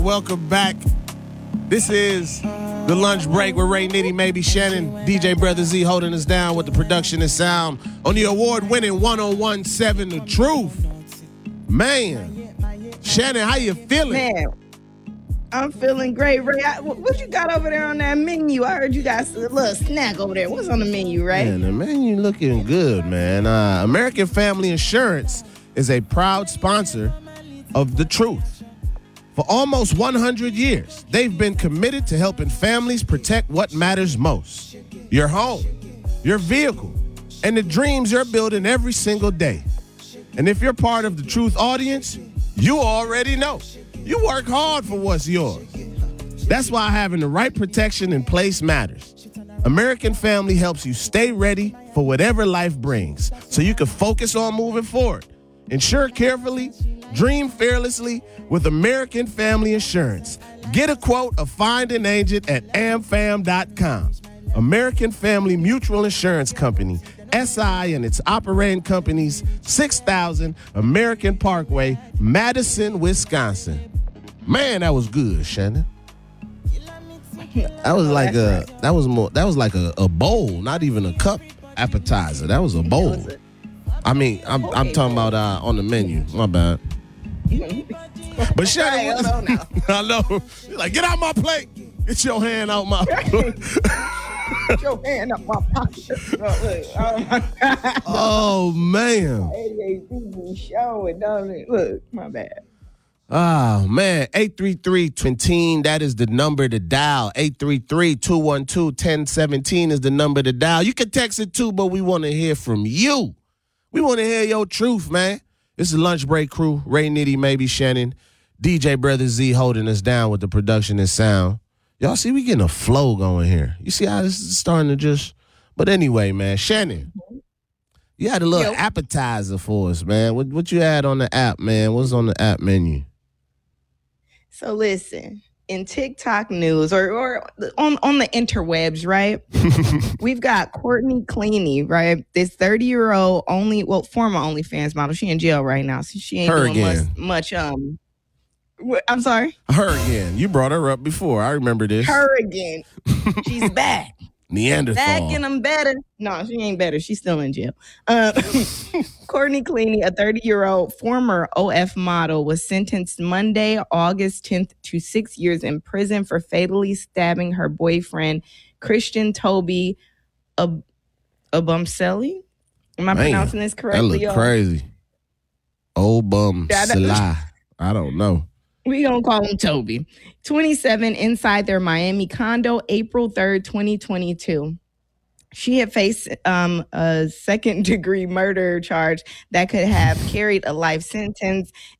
Welcome back. This is the lunch break with Ray Nitty, maybe Shannon, DJ Brother Z holding us down with the production and sound on the award-winning 1017 The Truth. Man, Shannon, how you feeling? Man, I'm feeling great, Ray. What you got over there on that menu? I heard you got a little snack over there. What's on the menu, Ray? Man, the menu looking good, man. American Family Insurance is a proud sponsor of The Truth. For almost 100 years, they've been committed to helping families protect what matters most: your home, your vehicle, and the dreams you're building every single day. And if you're part of the Truth audience, you already know. You work hard for what's yours. That's why having the right protection in place matters. American Family helps you stay ready for whatever life brings so you can focus on moving forward. Insure carefully, dream fearlessly with American Family Insurance. Get a quote or find an agent at amfam.com. American Family Mutual Insurance Company, SI and its operating companies, 6000 American Parkway, Madison, Wisconsin. Man, that was good, Shannon. That was like a bowl, not even a cup appetizer. That was a bowl. I mean, I'm talking about on the menu. My bad. But Shannon, I know. You're like, get out my plate. Get your hand out my plate. Get your hand up my pocket. Oh my God. Oh man. ADHD showing, don't it? Look, my bad. Oh, man. 833-TWINTEEN, that is the number to dial. 833-212-1017 is the number to dial. You can text it too, but we want to hear from you. We want to hear your truth, man. This is Lunch Break Crew. Ray Nitty, maybe Shannon. DJ Brother Z holding us down with the production and sound. Y'all see, we getting a flow going here. You see how this is starting to just... But anyway, man, Shannon, you had a little appetizer for us, man. What you had on the app, man? What's on the app menu? So listen, in TikTok news or on the interwebs, right? We've got Courtney Cleany, right? This 30-year-old former OnlyFans model. She in jail right now, so she ain't doing much. I'm sorry? Her again. You brought her up before. I remember this. Her again. She's back. Neanderthal. Back and I'm better. No, she ain't better. She's still in jail. Courtney Cleany, a 30-year-old former OF model, was sentenced Monday, August 10th to 6 years in prison for fatally stabbing her boyfriend, Christian Toby Abumseli. Am I pronouncing this correctly? That look crazy. Obumseli. I don't know. We gonna call him Toby. 27, inside their Miami condo, April 3rd, 2022. She had faced a second-degree murder charge that could have carried a life sentence.